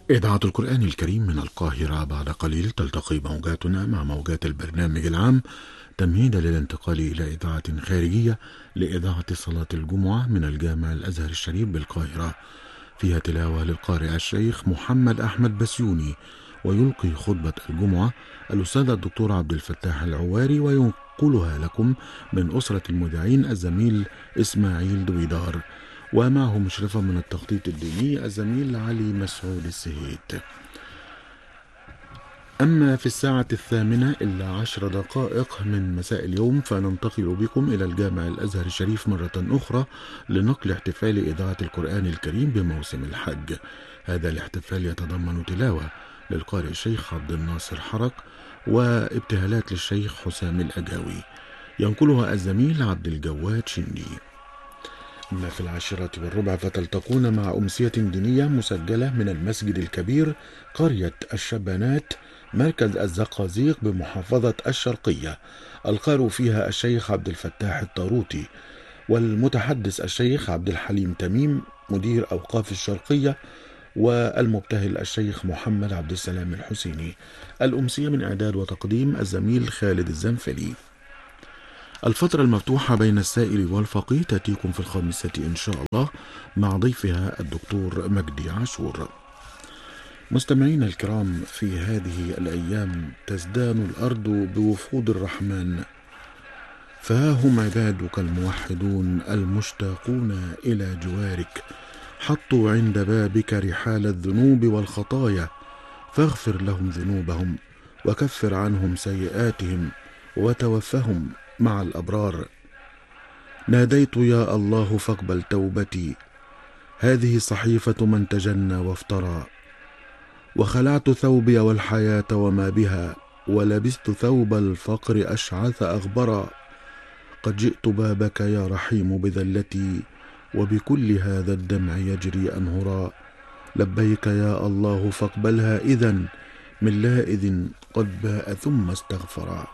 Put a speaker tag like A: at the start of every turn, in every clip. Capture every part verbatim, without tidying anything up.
A: إذاعة القرآن الكريم من القاهرة. بعد قليل تلتقي موجاتنا مع موجات البرنامج العام تمهيدا للانتقال إلى إذاعة خارجية لإذاعة صلاة الجمعة من الجامع الأزهر الشريف بالقاهرة، فيها تلاوة للقارئ الشيخ محمد أحمد بسيوني، ويلقي خطبة الجمعة الأستاذ الدكتور عبد الفتاح العواري، وينقلها لكم من أسرة المذيعين الزميل إسماعيل دويدار، ومعه مشرفة من التخطيط الديني الزميل علي مسعود السهيت. أما في الساعة الثامنة إلا عشر دقائق من مساء اليوم فننتقل بكم إلى الجامع الأزهر الشريف مرة أخرى لنقل احتفال إذاعة القرآن الكريم بموسم الحج. هذا الاحتفال يتضمن تلاوة للقارئ الشيخ عبد الناصر حرق وابتهالات للشيخ حسام الأجاوي، ينقلها الزميل عبد الجواد شندي. أما في العاشرة والربع فتلتقون مع أمسية دينية مسجلة من المسجد الكبير قرية الشبانات مركز الزقازيق بمحافظة الشرقية، القارئ فيها الشيخ عبد الفتاح الطاروطي، والمتحدث الشيخ عبد الحليم تميم مدير أوقاف الشرقية، والمبتهل الشيخ محمد عبد السلام الحسيني. الأمسية من إعداد وتقديم الزميل خالد الزنفلي. الفترة المفتوحة بين السائل والفقيه تأتيكم في الخامسة إن شاء الله مع ضيفها الدكتور مجدي عاشور. مستمعين الكرام، في هذه الأيام تزدان الأرض بوفود الرحمن، فها هم عبادك الموحدون المشتاقون إلى جوارك، حطوا عند بابك رحال الذنوب والخطايا، فاغفر لهم ذنوبهم وكفر عنهم سيئاتهم وتوفهم مع الأبرار. ناديت يا الله فاقبل توبتي، هذه صحيفة من تجنى وافترى، وخلعت ثوبي والحياة وما بها، ولبست ثوب الفقر أشعث أغبرا. قد جئت بابك يا رحيم بذلتي، وبكل هذا الدمع يجري أنهرا. لبيك يا الله فاقبلها إذن من لائذ قد باء ثم استغفرا.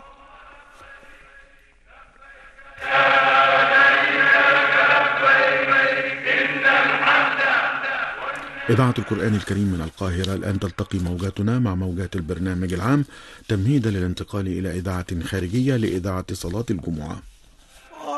A: إذاعة القرآن الكريم من القاهرة. الآن تلتقي موجاتنا مع موجات البرنامج العام تمهيدا للانتقال إلى إذاعة خارجية لإذاعة صلاة الجمعة.